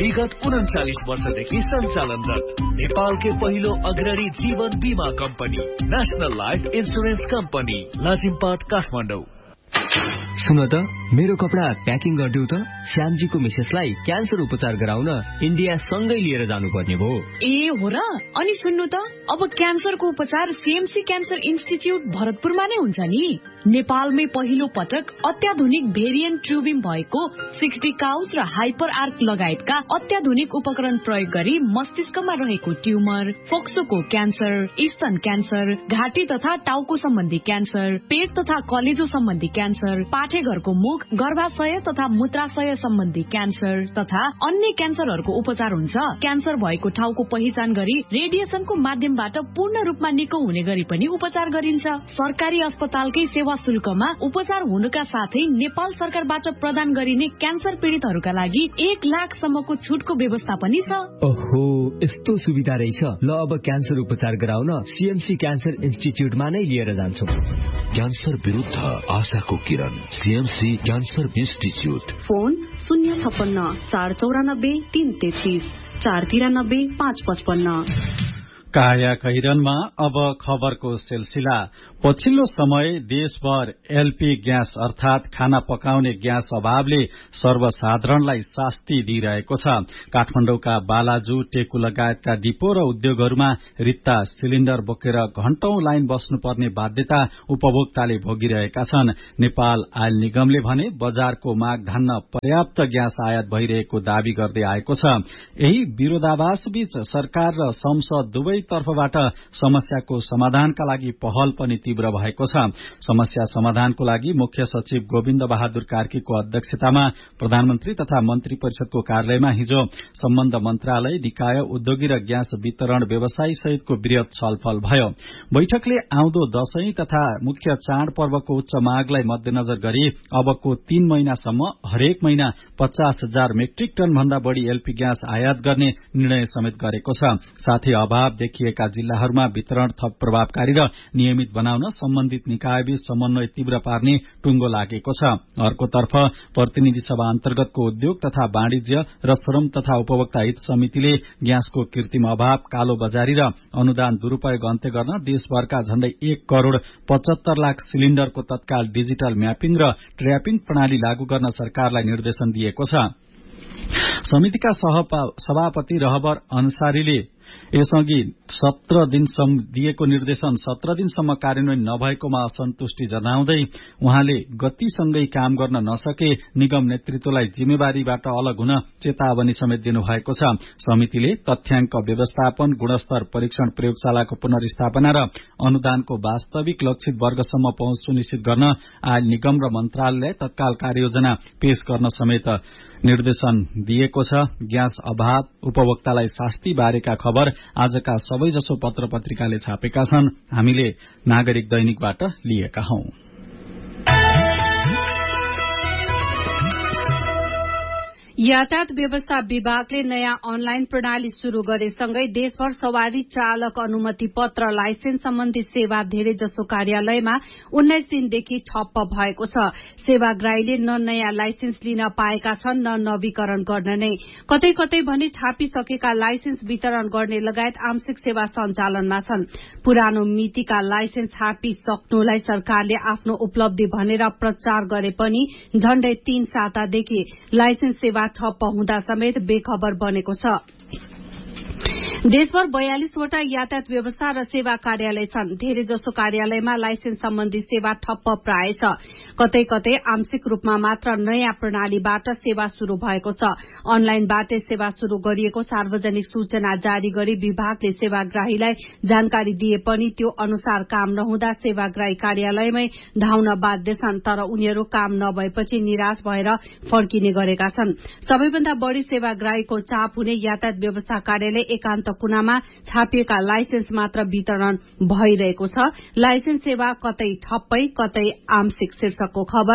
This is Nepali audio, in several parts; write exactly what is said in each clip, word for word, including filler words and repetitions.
विगत उन्चालिस वर्षदेखि सञ्चालनरत नेपालकै पहिलो अग्रणी जीवन बीमा company national life insurance company Lazimpat Kathmandu. सुन त मेरो कपडा प्याकिङ गरिदेऊ त। श्यामजीको मिसेसलाई क्यान्सर उपचार गराउन इन्डिया सँगै लिएर जानुपर्ने भयो। ए हो र? अनि सुन्नु त, अब क्यान्सरको उपचार सीएमसी क्यान्सर इन्स्टिच्युट भरतपुरमा नै हुन्छ नि। नेपालमै पहिलो पटक अत्याधुनिक भेरिएन्ट ट्युबिङ भएको सिक्सटी काउस र हाइपर आर्क लगायतका अत्याधुनिक उपकरण प्रयोग गरी मस्तिष्कमा रहेको ट्युमर, फोक्सोको क्यान्सर, स्तन क्यान्सर, घाँटी तथा टाउको सम्बन्धी क्यान्सर, पेट तथा कलेजो सम्बन्धी क्यान्सर, पाठेघरको मुख, गर्भाशय तथा मूत्राशय सम्बन्धी क्यान्सर तथा अन्य क्यान्सरहरूको उपचार हुन्छ। क्यान्सर भएको ठाउँको पहिचान गरी रेडिएसनको माध्यमबाट पूर्ण रूपमा निको हुने गरी पनि उपचार गरिन्छ। सरकारी अस्पतालकै सेवा शुल्कमा उपचार हुनुका साथै नेपाल सरकारबाट प्रदान गरिने क्यान्सर पीडितहरूका लागि एक लाख सम्मको छुटको व्यवस्था पनि छ। ओहो, यस्तो सुविधा रहेछ। ल अब क्यान्सर उपचार गराउन सीएमसी क्यान्सर इन्स्टिच्युटमा नै लिएर जान्छु। क्यान्सर विरुद्ध आशाको किरण, सीएमसी क्यान्सर इन्स्टिच्युट। फोन शून्य छप्पन्न चार चौरानब्बे तीन तेत्तीस चार तिरानब्बे पाँच पचपन्न। काया कैरनमा अब खबरको सिलसिला। पछिल्लो समय देशभर एलपी ग्यास अर्थात खाना पकाउने ग्यास अभावले सर्वसाधारणलाई शास्ति दिइरहेको छ। काठमाडौँका बालाजु, टेकु लगायतका डिपो र उद्योगहरूमा रित्ता सिलिण्डर बोकेर घण्टौं लाइन बस्नुपर्ने बाध्यता उपभोक्ताले भोगिरहेका छन्। नेपाल आयल निगमले भने बजारको माग धान्न पर्याप्त ग्यास आयात भइरहेको दावी गर्दै आएको छ। यही विरोधाभास बीच सरकार र संसद दुवै तर्फबाट समस्याको समाधानका लागि पहल पनि तीव्र भएको छ। समस्या समाधानको लागि मुख्य सचिव गोविन्द बहादुर कार्कीको अध्यक्षतामा प्रधानमन्त्री तथा मन्त्री परिषदको कार्यालयमा हिजो सम्बन्ध मन्त्रालय, निकाय, उद्योगी र ग्यास वितरण व्यवसायी सहितको वृहत छलफल भयो। बैठकले आउँदो दशैं तथा मुख्य चाडपर्वको उच्च मागलाई मध्यनजर गरी अबको तीन महिनासम्म हरेक महिना पचास हजार मेट्रिक टन भन्दा बढ़ी एलपी ग्यास आयात गर्ने निर्णय समेत गरेको छ। साथै अभाव देखिएका जिल्लाहरूमा वितरण थप प्रभावकारी र नियमित बनाउन सम्बन्धित निकायबीच समन्वय तीव्र पार्ने टुंगो लागेको छ। अर्कोतर्फ प्रतिनिधि सभा अन्तर्गतको उद्योग तथा वाणिज्य र श्रम तथा उपभोक्ता हित समितिले ग्यासको कृत्रिम अभाव, कालो बजारी र अनुदान दुरूपयोग अन्त्य गर्न देशभरका झण्डै एक करोड़ पचहत्तर लाख सिलिण्डरको तत्काल डिजिटल म्यापिङ र ट्र्यापिङ प्रणाली लागू गर्न सरकारलाई निर्देशन दिएको छ। समितिका सभापति रहबर अन्सारीले यसअघि सत्र दिनसम्म दिएको निर्देशन सत्र दिनसम्म कार्यान्वयन नभएकोमा असन्तुष्टि जनाउँदै उहाँले गतिसँगै काम गर्न नसके निगम नेतृत्वलाई जिम्मेवारीबाट अलग हुन चेतावनी समेत दिनुभएको छ। समितिले तथ्याङ्क व्यवस्थापन, गुणस्तर परीक्षण प्रयोगशालाको पुनर्स्थापना र अनुदानको वास्तविक लक्षित वर्गसम्म पहुँच सुनिश्चित गर्न आयल निगम र मन्त्रालयलाई तत्काल कार्ययोजना पेश गर्न समेत निर्देशन दिएको छ। ग्यास अभाव, उपभोक्तालाई शास्ति बारेका खबर आजका सबैजसो पत्र पत्रिकाले छापेका छन्। हामीले नागरिक दैनिकबाट लिएका हौं। यातायात व्यवस्था विभागले नयाँ अनलाइन प्रणाली शुरू गरेसँगै देशभर सवारी चालक अनुमति पत्र लाइसेन्स सम्बन्धी सेवा धेरै जसो कार्यालयमा उन्नाइस दिनदेखि ठप्प भएको छ। सेवाग्राहीले न नयाँ लाइसेन्स लिन पाएका छन् न नवीकरण गर्न नै, कतै कतै भने छापिसकेका लाइसेन्स वितरण गर्ने लगायत आंशिक सेवा सञ्चालनमा छन्। पुरानो मितिका लाइसेन्स छापिसक्नुलाई सरकारले आफ्नो उपलब्धि भनेर प्रचार गरे पनि झण्डै तीन सातादेखि लाइसेन्स सेवा ठप्प हुँदा समेत बेखबर बनेको छ। देशभर बयालीसवटा यातायात व्यवस्था र सेवा कार्यालय छन्। धेरै जसो कार्यालयमा लाइसेन्स सम्बन्धी सेवा ठप्प प्राय छ। कतै कतै आंशिक रूपमा मात्र नयाँ प्रणालीबाट सेवा शुरू भएको छ। अनलाइनबाटै सेवा शुरू गरिएको सार्वजनिक सूचना जारी गरी विभागले सेवाग्राहीलाई जानकारी दिए पनि त्यो अनुसार काम नहुँदा सेवाग्राही कार्यालयमै धाउन बाध्य छन्। तर उनीहरू काम नभएपछि निराश भएर फर्किने गरेका छन्। सबैभन्दा बढ़ी सेवाग्राहीको चाप हुने यातायात व्यवस्था कार्यालय एकान्त कुनामा छापिएका लाइसेन्स मात्र वितरण भइरहेको छ। लाइसेन्स सेवा कतै ठप्पै कतै आंशिक शीर्षकको खबर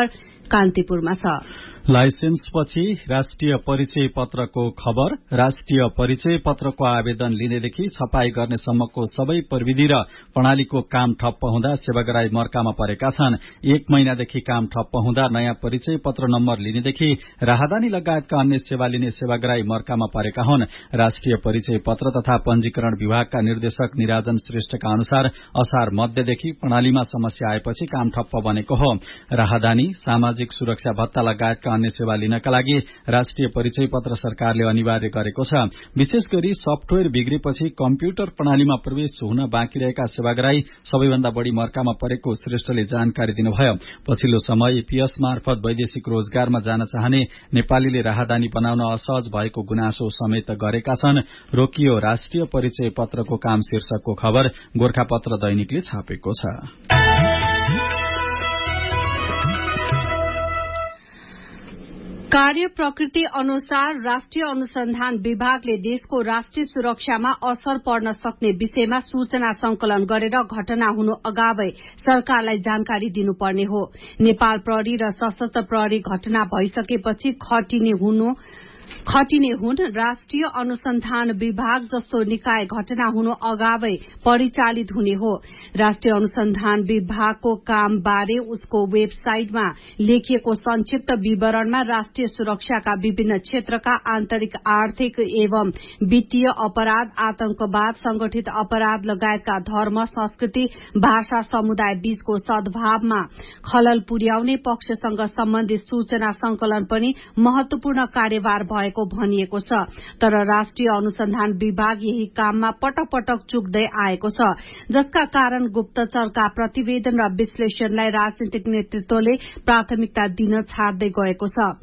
कान्तिपुरमा छ। लाइसेन्सपछि राष्ट्रिय परिचय पत्रको खबर। राष्ट्रिय परिचय पत्रको आवेदन लिनेदेखि छपाई गर्नेसम्मको सबै प्रविधि र प्रणालीको काम ठप्प हुँदा सेवाग्राही मर्कामा परेका छन्। एक महिनादेखि काम ठप्प हुँदा नयाँ परिचय पत्र नम्बर लिनेदेखि राहदानी लगायतका अन्य सेवा लिने सेवाग्राही मर्कामा परेका हुन्। राष्ट्रिय परिचय पत्र तथा पंजीकरण विभागका निर्देशक निराजन श्रेष्ठका अनुसार असार मध्यदेखि प्रणालीमा समस्या आएपछि काम ठप्प बनेको हो। राहदानी, सामाजिक सुरक्षा भत्ता लगायतका अन्य सेवा लिनका लागि राष्ट्रिय परिचय पत्र सरकारले अनिवार्य गरेको छ। विशेष गरी सफ्टवेयर बिग्रेपछि कम्प्युटर प्रणालीमा प्रवेश हुन बाँकी रहेका सेवाग्राही सबैभन्दा बढ़ी मर्कामा परेको श्रेष्ठले जानकारी दिनुभयो। पछिल्लो समय एपीएस मार्फत वैदेशिक रोजगारमा जान चाहने नेपालीले राहदानी बनाउन असहज भएको गुनासो समेत गरेका छन्। रोकियो राष्ट्रिय परिचय पत्रको काम शीर्षकको खबर गोरखापत्र दैनिकले छापेको छ। कार्य प्रकृति अनुसार राष्ट्रिय अनुसन्धान विभागले देशको राष्ट्रिय सुरक्षामा असर पर्न सक्ने विषयमा सूचना संकलन गरेर घटना हुनु अगावै सरकारलाई जानकारी दिनुपर्ने हो। नेपाल प्रहरी र सशस्त्र प्रहरी घटना भइसकेपछि खटिने हुनु खटिने हुन। राष्ट्रिय अनुसन्धान विभाग जस्तो निकाय घटना हुनु अगावै परिचालित हुने हो। राष्ट्रिय अनुसन्धान विभागको काम बारे उसको वेबसाइटमा लेखिएको संक्षिप्त विवरणमा राष्ट्रिय सुरक्षाका विभिन्न क्षेत्रका आन्तरिक आर्थिक एवं वित्तीय अपराध, आतंकवाद, संगठित अपराध लगायतका धर्म, संस्कृति, भाषा, समुदाय बीचको सद्भावमा खलल पुर्याउने पक्षसँग सम्बन्धित सूचना संकलन पनि महत्वपूर्ण कार्यभार भएको भनिएको छ। तर राष्ट्रिय अनुसन्धान विभाग यही काममा पटक पटक चुक्दै आएको छ, जसका कारण गुप्तचरका प्रतिवेदन र विश्लेषणलाई राजनीतिक नेतृत्वले प्राथमिकता दिन छाड्दै गएको छ।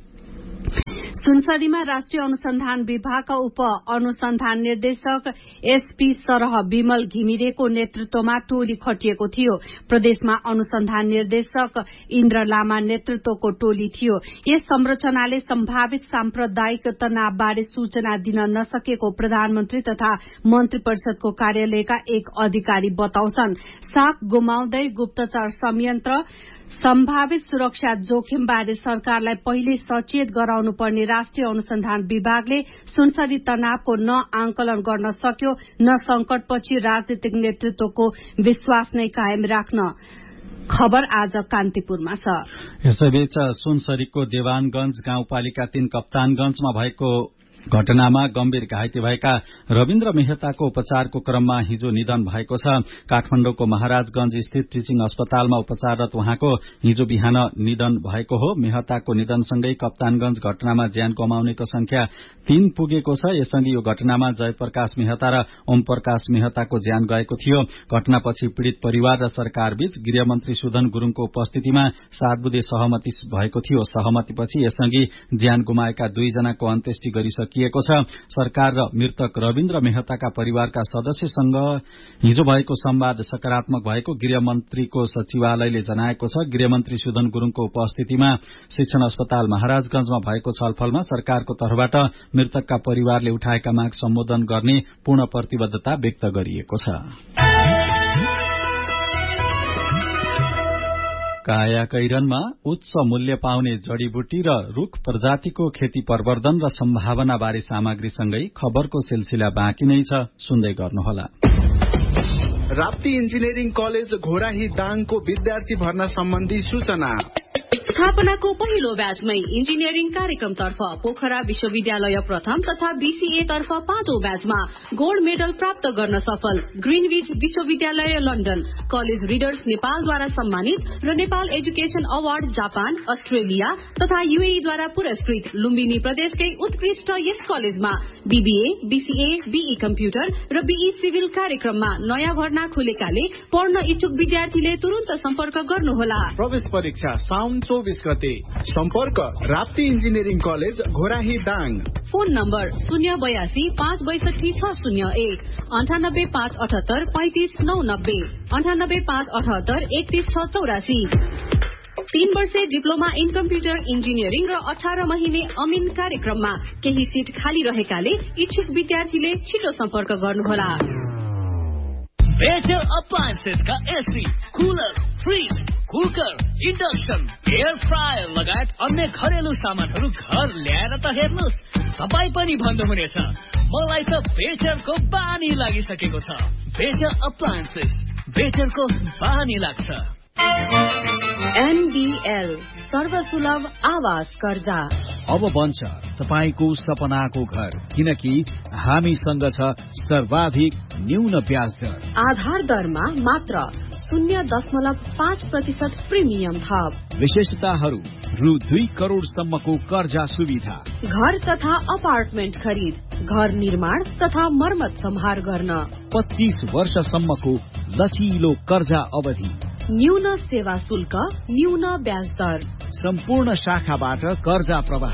सुनसरीमा राष्ट्रिय अनुसन्धान विभागका उप अनुसन्धान निर्देशक एसपी सरह विमल घिमिरेको नेतृत्वमा टोली खटिएको थियो। प्रदेशमा अनुसन्धान निर्देशक इन्द्र लामा नेतृत्वको टोली थियो। यस संरचनाले सम्भावित साम्प्रदायिक तनावबारे सूचना दिन नसकेको प्रधानमन्त्री तथा मन्त्री परिषदको कार्यालयका एक अधिकारी बताउँछन्। साख गुमाउँदै गुप्तचर संयन्त्र सम्भावित सुरक्षा जोखिमबारे सरकारलाई पहिले सचेत गराउनु पर्ने राष्ट्रिय अनुसन्धान विभागले सुनसरी तनावको न आंकलन गर्न सक्यो, न संकटपछि राजनीतिक नेतृत्वको विश्वास नै कायम राख्न। खबर आज कान्तिपुरमा छ। यसैबीच सुनसरीको देवानगंज गाउँपालिका तीन कप्तानगंजमा भएको घटनामा गम्भीर घाइते भएका रविन्द्र मेहताको उपचारको क्रममा हिजो निधन भएको छ। काठमाडौँको महाराजगंज स्थित टिचिङ अस्पतालमा उपचाररत उहाँको हिजो बिहान निधन भएको हो। मेहताको निधनसँगै कप्तानगंज घटनामा ज्यान गुमाउनेको संख्या तीन पुगेको छ। यससँगै यो घटनामा जयप्रकाश मेहता र ओम प्रकाश मेहताको ज्यान गएको थियो। घटनापछि पीड़ित परिवार र सरकारबीच गृहमन्त्री सुदन गुरूङको उपस्थितिमा सात बुँदे सहमति भएको थियो। सहमतिपछि यससँगै ज्यान गुमाएका दुईजनाको अन्त्येष्टि गरिसकियो किएको छ। सरकार र मृतक रविन्द्र मेहताका परिवारका सदस्यसँग हिजो भएको संवाद सकारात्मक भएको गृहमन्त्रीको सचिवालयले जनाएको छ। गृहमन्त्री सुदन गुरूङको उपस्थितिमा शिक्षण अस्पताल महाराजगंजमा भएको छलफलमा सरकारको तर्फबाट मृतकका परिवारले उठाएका माग सम्बोधन गर्ने पूर्ण प्रतिबद्धता व्यक्त गरिएको छ। काया कैरनमा उच्च मूल्य पाउने जड़ीबुटी र रूख प्रजातिको खेती प्रवर्धन र सम्भावनाबारे सामग्रीसँगै खबरको सिलसिला बाँकी नै छ, सुन्दै गर्नुहोला। राप्ती इन्जिनियरिङ कलेज घोराही दाङको विद्यार्थी भर्ना सम्बन्धी सूचना। स्थापनाको पहिलो ब्याचमै इन्जिनियरिङ कार्यक्रमतर्फ पोखरा विश्वविद्यालय प्रथम तथा बीसीए तर्फ पाँचौं ब्याचमा गोल्ड मेडल प्राप्त गर्न सफल ग्रीनविच विश्वविद्यालय लन्डन, कलेज रिडर्स नेपालद्वारा सम्मानित र Nepal education award Japan, Australia तथा यूएईद्वारा पुरस्कृत लुम्बिनी प्रदेशकै उत्कृष्ट यस कलेजमा बीबीए, बीसीए, बीई कम्प्युटर र बीई सिभिल कार्यक्रममा नयाँ भर्ना खुलेकाले पढ्न इच्छुक विद्यार्थीले तुरन्त सम्पर्क गर्नुहोला। प्रवेश परीक्षा साउन चौबीस गते। सम्पर्क Rapti engineering college Ghorahi Dang. Phone number शून्य बयासी पाँच बैसठी छ शून्य एक अन्ठानब्बे पाँच अठहत्तर पैंतिस नौ नब्बे अन्ठानब्बे पाँच अठहत्तर एकतीस छ चौरासी। तीन वर्षे डिप्लोमा इन कम्प्युटर इन्जिनियरिङ र अठार महिने अमिन कार्यक्रममा केही सीट खाली रहेकाले इच्छुक विद्यार्थीले छिटो सम्पर्क गर्नुहोला। Better अप्लायन्सेसका AC, cooler, fridge, cooker, induction, air fryer लगायत अन्य घरेलु सामानहरू घर ल्याएर त हेर्नुहोस्, तपाईँ पनि भन्नुहुनेछ मलाई त बेटरको बानी लागिसकेको छ। बेटर अप्लायन्सेस, बेटरको बानी लाग्छ। एनबीएल सर्वसुलभ आवास कर्जा अब बन्छ तपाईको सपनाको घर, किनकि हामीसँग छ सर्वाधिक न्यून ब्याज दर। आधार दरमा मात्र शून्य दशमलव पाँच प्रतिशत प्रिमियम थप। विशेषताहरू रु दुई करोड़ सम्मको कर्जा सुविधा, घर तथा अपार्टमेन्ट खरिद, घर निर्माण तथा मर्मत सम्हार गर्न, पच्चीस वर्षसम्मको लचिलो कर्जा अवधि, न्यून सेवा शुल्क, न्यून ब्याज दर, सम्पूर्ण शाखाबाट कर्जा प्रवाह।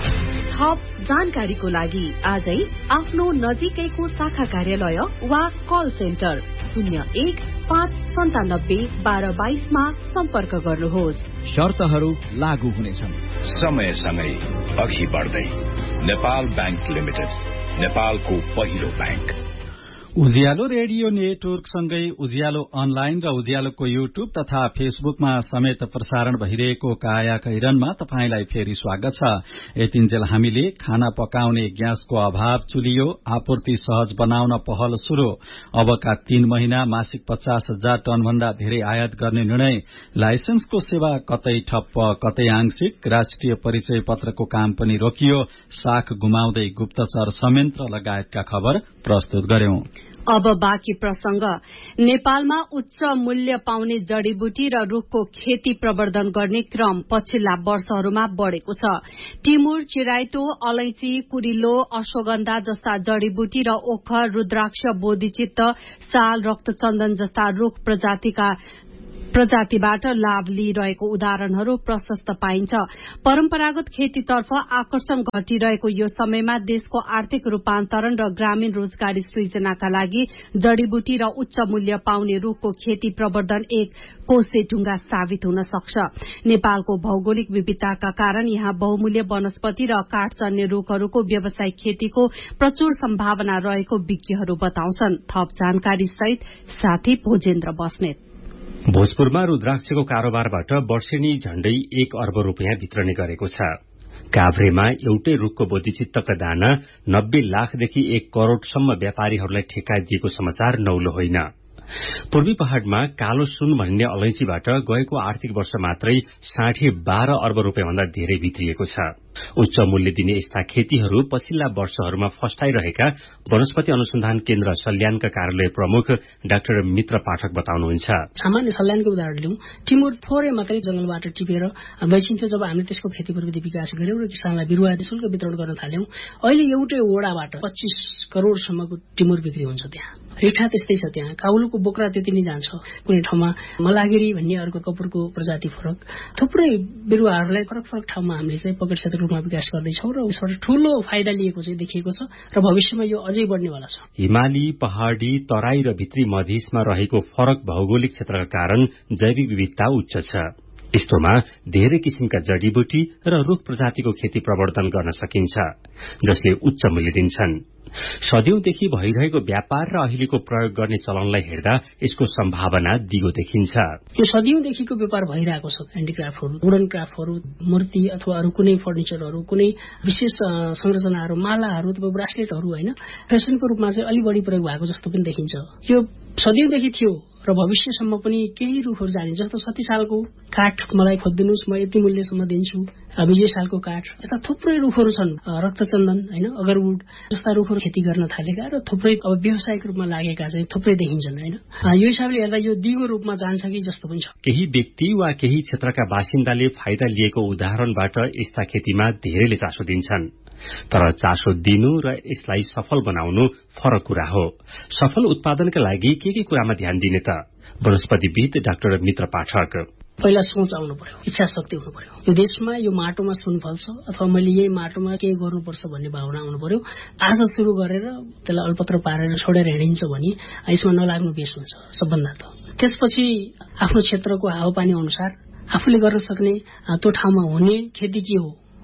थप जानकारीको लागि आजै आफ्नो नजिकैको शाखा कार्यालय वा कल सेन्टर शून्य एक पाँच सन्तानब्बे बाह्र बाइसमा सम्पर्क गर्नुहोस्। शर्तहरू लागू हुनेछन्। समय सँगै अघि बढ्दै नेपाल बैंक लिमिटेड, नेपालको पहिलो बैंक। उज्यालो रेडियो नेटवर्कसँगै उज्यालो अनलाइन र उज्यालोको युट्युब तथा फेसबुकमा समेत प्रसारण भइरहेको काया कैरनमा तपाईंलाई फेरि स्वागत छ। यतिन्जेल हामीले खाना पकाउने ग्यासको अभाव चुलियो, आपूर्ति सहज बनाउन पहल शुरू, अबका तीन महिना मासिक पचास हजार टन भन्दा धेरै आयात गर्ने निर्णय, लाइसेन्सको सेवा कतै ठप्प कतै आंशिक, राष्ट्रिय परिचय पत्रको काम पनि रोकियो, साख गुमाउँदै गुप्तचर संयन्त्र लगायतका खबर प्रस्तुत गर्यौं। अब बाँकी प्रसंग। नेपालमा उच्च मूल्य पाउने जड़ीबुटी र रूखको खेती प्रवर्धन गर्ने क्रम पछिल्ला वर्षहरूमा बढ़ेको छ। टिमुर, चिराइतो, अलैंची, कुरिलो, अश्वगन्धा जस्ता जड़ीबुटी र ओखर, रुद्राक्ष, बोधिचित्त, साल, रक्तचन्दन जस्ता रूख प्रजातिका प्रजातिबाट लाभ लिइरहेको उदाहरणहरू प्रशस्त पाइन्छ। परम्परागत खेतीतर्फ आकर्षण घटिरहेको यो समयमा देशको आर्थिक रूपान्तरण र ग्रामीण रोजगारी सृजनाका लागि जड़ीबुटी र उच्च मूल्य पाउने रूखको खेती प्रवर्धन एक कोसे ढुङ्गा साबित हुन सक्छ। नेपालको भौगोलिक विविधताका कारण यहाँ बहुमूल्य वनस्पति र काठचन्ने रूखहरूको व्यावसायिक खेतीको प्रचुर सम्भावना रहेको विज्ञहरू बताउँछन्। थप जानकारी सहित साथी भोजेन्द्र बस्नेत। भोजपुरमा रुद्राक्षको कारोबारबाट वर्षेनी झण्डै एक अर्ब रूपियाँ वितरण गरेको छ। काभ्रेमा एउटै रूखको बोधिचित्तका दाना नब्बे लाखदेखि एक करोड़सम्म व्यापारीहरूलाई ठेक्का दिएको समाचार नौलो होइन। पूर्वी पहाड़मा कालो सुन भन्ने अलैंचीबाट गएको आर्थिक वर्ष मात्रै साढे बाह्र अर्ब रूपियाँ भन्दा धेरै भित्रिएको छ। उच्च मूल्य दिने यस्ता खेतीहरू पछिल्ला वर्षहरूमा फस्टाइरहेका वनस्पति अनुसन्धान केन्द्र सल्यानका कार्यालय प्रमुख डाक्टर मित्र पाठक बताउनुहुन्छ। सामान्य सल्यानको उदाहरण लिउँ, टिमुर थोरै मात्रै जंगलबाट टिपेर बेचिन्थ्यो। जब हामीले त्यसको खेती प्रविधि विकास गर्यौं र किसानलाई बिरुवा निशुल्क वितरण गर्न थाल्यौं, अहिले एउटै वडाबाट पच्चीस करोड़सम्मको टिमुर बिक्री हुन्छ। त्यहाँ रेठा त्यस्तै छ, त्यहाँ काउलुको बोक्रा त्यति नै जान्छ। कुनै ठाउँमा मलागिरी भन्ने अर्को कपुरको प्रजाति फरक, थुप्रै बिरुवाहरूलाई फरक फरक ठाउँमा हामीले चाहिँ पकेट क्षेत्र रूपमा विकास गर्दैछौँ र यसबाट ठूलो फाइदा लिएको चाहिँ देखिएको छ र भविष्यमा यो अझै बढ्नेवाला छ। हिमाली, पहाड़ी, तराई र भित्री मधेसमा रहेको फरक भौगोलिक क्षेत्रका कारण जैविक विविधता उच्च छ। यस्तोमा धेरै किसिमका जड़ीबुटी र रूख प्रजातिको खेती प्रवर्धन गर्न सकिन्छ, जसले उच्च मूल्य दिन्छन्। सदियौंदेखि भइरहेको व्यापार र अहिलेको प्रयोग गर्ने चलनलाई हेर्दा यसको सम्भावना दिगो देखिन्छ। यो सदियौंदेखिको व्यापार भइरहेको छ। ह्यान्डिक्राफ्टहरू, वुडन क्राफ्टहरू, मूर्ति अथवा अरू कुनै फर्निचरहरू, कुनै विशेष संरचनाहरू, मालाहरू, ब्रासलेटहरू होइन, फेसनको रूपमा चाहिँ अलि बढी प्रयोग भएको जस्तो पनि देखिन्छ। यो सदियौंदेखि थियो र भविष्यसम्म पनि केही रूखहरू जाने, जस्तो सती सालको काठ मलाई खोजिदिनुहोस्, म यति मूल्यसम्म दिन्छु। विजय सालको काठ, यस्ता थुप्रै रूखहरू छन्। रक्तचन्दन होइन, अगरवुड जस्ता रूखहरू खेती गर्न थालेका र थुप्रै अब व्यावसायिक रूपमा लागेका चाहिँ थुप्रै देखिन्छन् होइन। यो हिसाबले हेर्दा यो दिगो रूपमा जान्छ कि जस्तो पनि छ। केही व्यक्ति वा केही क्षेत्रका बासिन्दाले फाइदा लिएको उदाहरणबाट यस्ता खेतीमा धेरैले चासो दिन्छन्। तर चासो दिनु र यसलाई सफल बनाउनु फरक कुरा हो। सफल उत्पादनका लागि के के कुरामा ध्यान दिने त? वनस्पतिविद डाक्टर मित्र पाठक। पहिला सोच आउनु पर्यो, इच्छा शक्ति हुनु पर्यो। यो देशमा यो माटोमा सुन फल्छ अथवा मैले यही माटोमा केही गर्नुपर्छ भन्ने भावना आउनु पर्यो। आज सुरु गरेर त्यसलाई अल्पत्र पारेर छोडेर हिँडिन्छ भने यसमा नलाग्नु बेस हुन्छ सबभन्दा त। त्यसपछि आफ्नो क्षेत्रको हावापानी अनुसार आफूले गर्न सक्ने त्यो ठाउँमा हुने खेती के हो,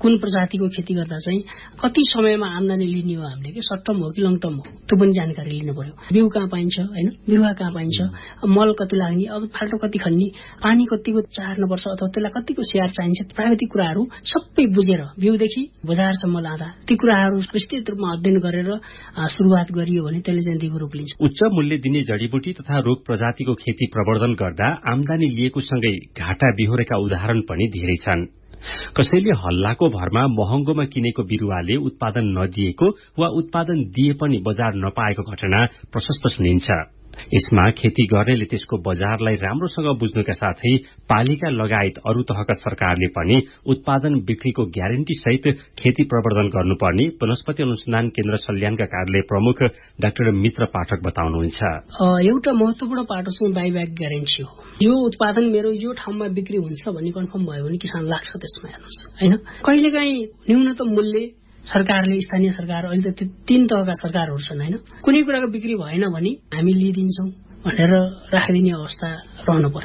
कुन प्रजातिको खेती गर्दा चाहिँ कति समयमा आम्दानी लिने हो हामीले कि सर्ट टर्म हो कि लङ टर्म हो त्यो पनि जानकारी लिनु पर्यो। बिउ कहाँ पाइन्छ होइन, बिरुवा कहाँ पाइन्छ, मल कति लाग्ने, अब फाल्टो कति खन्ने, पानी कतिको चार्नुपर्छ अथवा त्यसलाई कतिको स्याहार चाहिन्छ, प्राविधिक कुराहरू सबै बुझेर बिउदेखि बजारसम्म लाँदा ती कुराहरू विस्तृत रूपमा अध्ययन गरेर सुरुवात गरियो भने त्यसले चाहिँ दिगो रूप लिन्छ। उच्च मूल्य दिने जडीबुटी तथा रुख प्रजातिको खेती प्रवर्धन गर्दा आम्दानी लिएको सँगै घाटा बिहोरेका उदाहरण पनि धेरै छन्। कसैले हल्लाको भरमा महँगोमा किनेको बिरुवाले उत्पादन नदिएको वा उत्पादन दिए पनि बजार नपाएको घटना प्रशस्त सुनिन्छ। यसमा खेती गर्नेले त्यसको बजारलाई राम्रोसँग बुझ्नुका साथै पालिका लगायत अरू तहका सरकारले पनि उत्पादन बिक्रीको ग्यारेन्टी सहित खेती प्रवर्धन गर्नुपर्ने वनस्पति अनुसन्धान केन्द्र सल्यानका कार्यालय प्रमुख डाक्टर मित्र पाठक बताउनुहुन्छ। एउटा महत्वपूर्ण पाटो चाहिँ बाइब्याक ग्यारेन्टी हो। यो उत्पादन मेरो यो ठाउँमा बिक्री हुन्छ भन्ने कन्फर्म भयो भने किसान लाग्छ त्यसमा हेर्नुहोस् होइन। कहिलेकाहीँ न्यूनतम मूल्य सरकारले, स्थानीय सरकार, अहिले त तीन तहका सरकारहरू छन् होइन, कुनै कुराको बिक्री भएन भने हामी लिइदिन्छौँ भनेर राखिदिने अवस्था रहनु पर्यो।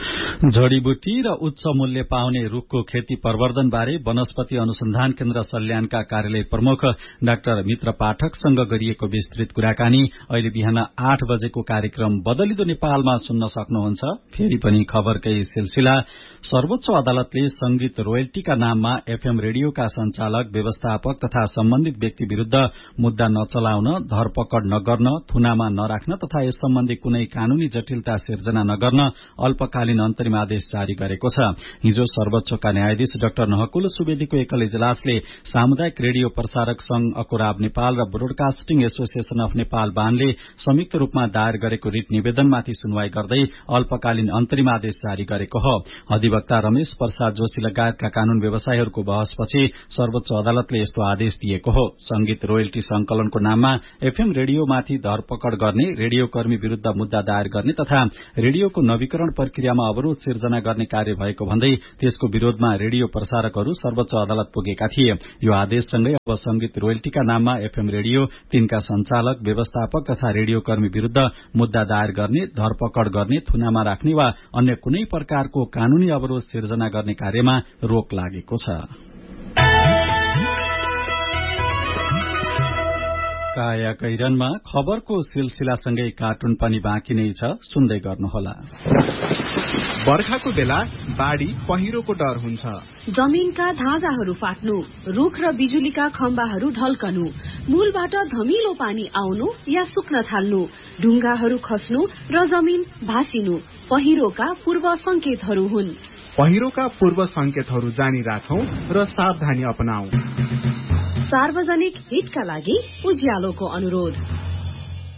जडीबुटी र उच्च मूल्य पाउने रूखको खेती प्रवर्धन बारे वनस्पति अनुसन्धान केन्द्र सल्यानका कार्यालय प्रमुख डाक्टर मित्र पाठकसँग गरिएको विस्तृत कुराकानी अहिले बिहान आठ बजेको कार्यक्रम बदलिदो नेपालमा सुन्न सक्नुहुन्छ। फेरि पनि खबरकै सिलसिला। सर्वोच्च अदालतले संगीत रोयल्टीका नाममा एफएम रेडियोका संचालक, व्यवस्थापक तथा सम्बन्धित व्यक्ति विरूद्ध मुद्दा नचलाउन, धरपकड़ नगर्न, थुनामा नराख्न तथा यस सम्बन्धी कुनै कानूनी जटिलता सिर्जना नगर्न अल्पकालीन अन्तरिम आदेश जारी गरेको छ। हिजो सर्वोच्चका न्यायाधीश डाक्टर नहकुल सुवेदीको एकल इजलासले सामुदायिक रेडियो प्रसारक संघ अकोराब नेपाल र ब्रोडकास्टिङ एसोसिएशन अफ नेपाल बानले संयुक्त रूपमा दायर गरेको रिट निवेदनमाथि सुनवाई गर्दै अल्पकालीन अन्तरिम आदेश जारी गरेको हो। अधिवक्ता रमेश प्रसाद जोशी लगायतका कानून व्यवसायीहरूको बहसपछि सर्वोच्च अदालतले यस्तो आदेश दिएको हो। संगीत रोयल्टी संकलनको नाममा एफएम रेडियोमाथि धरपकड़ गर्ने, रेडियो कर्मी विरूद्ध मुद्दा दायर गर्ने तथा रेडियोको नवीकरण प्रक्रियामा अवरोध सिर्जना गर्ने कार्य भएको भन्दै त्यसको विरोधमा रेडियो प्रसारकहरू सर्वोच्च अदालत पुगेका थिए। यो आदेशसँगै अब संगीत रोयल्टीका नाममा एफएम रेडियो, तिनका संचालक, व्यवस्थापक तथा रेडियो कर्मी विरूद्ध मुद्दा दायर गर्ने, धरपकड़ गर्ने, थुनामा राख्ने वा अन्य कुनै प्रकारको कानूनी अवरोध सिर्जना गर्ने कार्यमा रोक लागेको छ। काया कैरनमा खबरको सिलसिलासँगै कार्टुन पनि बाँकी नै छ, सुन्दै गर्नुहोला। बर्खाको बेला बाढ़ी पहिरोको डर हुन्छ। जमिनका धाजाहरू फाट्नु, रुख र बिजुलीका खम्बाहरू ढल्कनु, मूलबाट धमिलो पानी आउनु या सुक्न थाल्नु, ढुङ्गाहरू खस्नु र जमिन भासिनु पहिरोका पूर्व संकेतहरू हुन्। पहिरोका पूर्व संकेतहरू जानी राखौं र सावधानी अपनाऊ। सार्वजनिक हितका लागि उज्यालोको अनुरोध।